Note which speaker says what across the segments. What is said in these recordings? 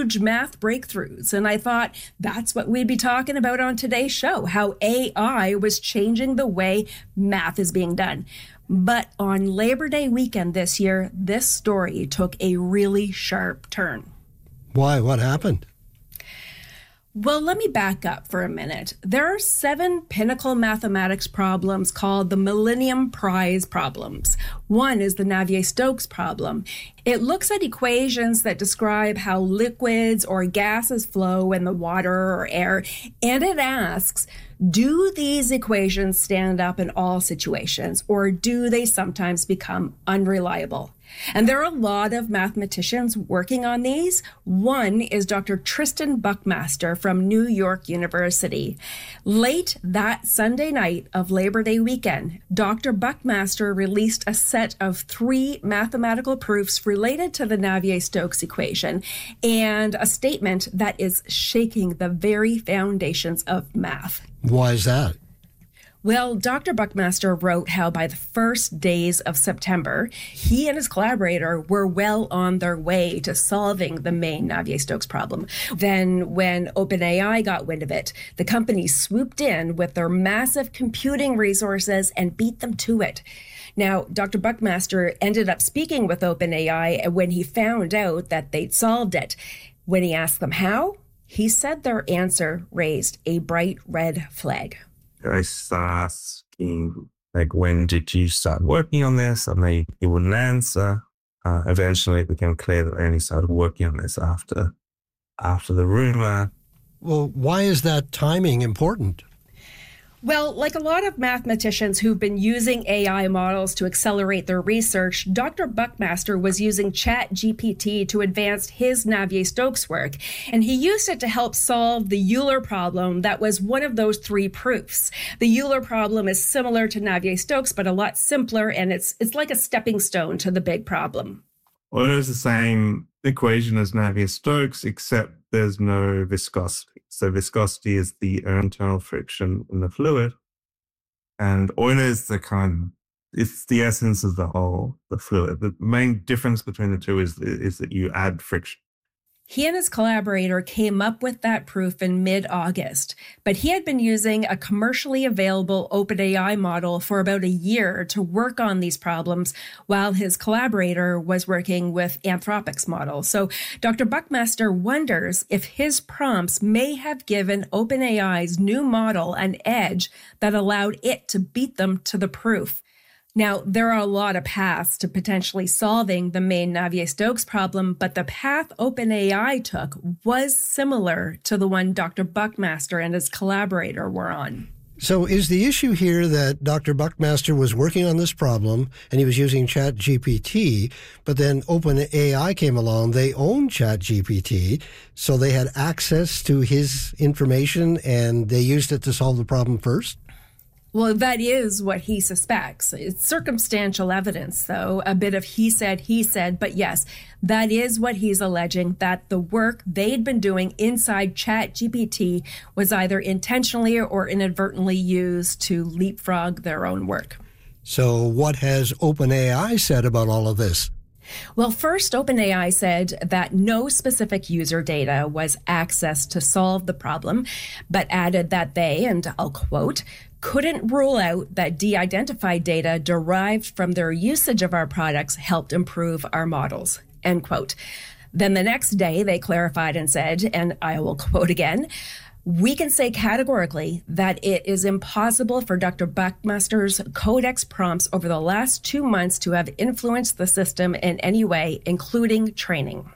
Speaker 1: huge math breakthroughs. And I thought that's what we'd be talking about on today's show, how AI was changing the way math is being done. But on Labor Day weekend this year, this story took a really sharp turn.
Speaker 2: Why? What happened?
Speaker 1: Well, let me back up for a minute. There are 7 pinnacle mathematics problems called the Millennium Prize problems. One is the Navier-Stokes problem. It looks at equations that describe how liquids or gases flow in the water or air, and it asks, do these equations stand up in all situations, or do they sometimes become unreliable? And there are a lot of mathematicians working on these. One is Dr. Tristan Buckmaster from New York University. Late that Sunday night of Labor Day weekend, Dr. Buckmaster released a set of 3 mathematical proofs related to the Navier-Stokes equation and a statement that is shaking the very foundations of math.
Speaker 2: Why is that?
Speaker 1: Well, Dr. Buckmaster wrote how by the first days of September, he and his collaborator were well on their way to solving the main Navier-Stokes problem. Then when OpenAI got wind of it, the company swooped in with their massive computing resources and beat them to it. Now, Dr. Buckmaster ended up speaking with OpenAI when he found out that they'd solved it. When he asked them how, he said their answer raised a bright red flag.
Speaker 3: I started asking, when did you start working on this? And he wouldn't answer. Eventually, it became clear that they only started working on this after the rumor.
Speaker 2: Well, why is that timing important?
Speaker 1: Well, like a lot of mathematicians who've been using AI models to accelerate their research, Dr. Buckmaster was using ChatGPT to advance his Navier-Stokes work, and he used it to help solve the Euler problem that was one of those 3 proofs. The Euler problem is similar to Navier-Stokes, but a lot simpler, and it's like a stepping stone to the big problem.
Speaker 3: Well, it is the same equation as Navier-Stokes, except there's no viscosity. So viscosity is the internal friction in the fluid. And Euler is it's the essence of the fluid. The main difference between the two is that you add friction.
Speaker 1: He and his collaborator came up with that proof in mid-August, but he had been using a commercially available OpenAI model for about a year to work on these problems while his collaborator was working with Anthropic's model. So Dr. Buckmaster wonders if his prompts may have given OpenAI's new model an edge that allowed it to beat them to the proof. Now, there are a lot of paths to potentially solving the main Navier-Stokes problem, but the path OpenAI took was similar to the one Dr. Buckmaster and his collaborator were on.
Speaker 2: So is the issue here that Dr. Buckmaster was working on this problem and he was using ChatGPT, but then OpenAI came along, they own ChatGPT, so they had access to his information and they used it to solve the problem first?
Speaker 1: Well, that is what he suspects. It's circumstantial evidence, though, a bit of he said, but yes, that is what he's alleging, that the work they'd been doing inside ChatGPT was either intentionally or inadvertently used to leapfrog their own work.
Speaker 2: So what has OpenAI said about all of this?
Speaker 1: Well, first, OpenAI said that no specific user data was accessed to solve the problem, but added that they, and I'll quote, couldn't rule out that de-identified data derived from their usage of our products helped improve our models, end quote. Then the next day, they clarified and said, and I will quote again, we can say categorically that it is impossible for Dr. Buckmaster's Codex prompts over the last 2 months to have influenced the system in any way, including training.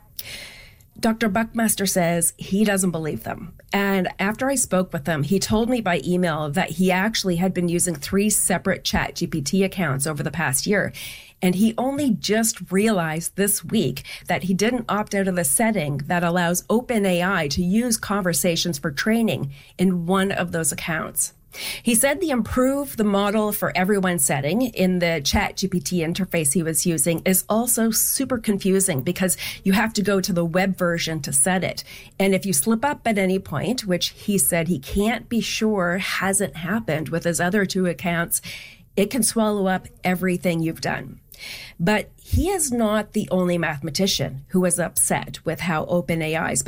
Speaker 1: Dr. Buckmaster says he doesn't believe them. And after I spoke with him, he told me by email that he actually had been using 3 separate ChatGPT accounts over the past year. And he only just realized this week that he didn't opt out of the setting that allows OpenAI to use conversations for training in one of those accounts. He said the improve the model for everyone setting in the ChatGPT interface he was using is also super confusing because you have to go to the web version to set it. And if you slip up at any point, which he said he can't be sure hasn't happened with his other 2 accounts, it can swallow up everything you've done. But he is not the only mathematician who is upset with how OpenAI's